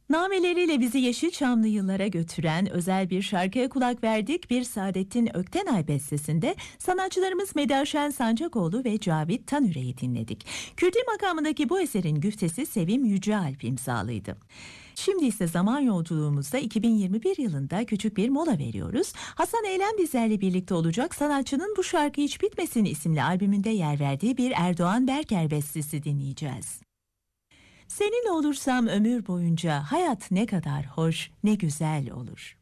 Nameleriyle bizi Yeşilçamlı yıllara götüren özel bir şarkıya kulak verdik. Bir Saadettin Öktenay bestesinde sanatçılarımız Medaşen Sancakoğlu ve Cavit Tanüre'yi dinledik. Kürdi makamındaki bu eserin güftesi Sevim Yücealp imzalıydı. Şimdi ise zaman yolculuğumuzda 2021 yılında küçük bir mola veriyoruz. Hasan Eylem bizlerle birlikte olacak. Sanatçının Bu Şarkı Hiç Bitmesin isimli albümünde yer verdiği bir Erdoğan Berker bestesi dinleyeceğiz. Seninle olursam ömür boyunca hayat ne kadar hoş, ne güzel olur.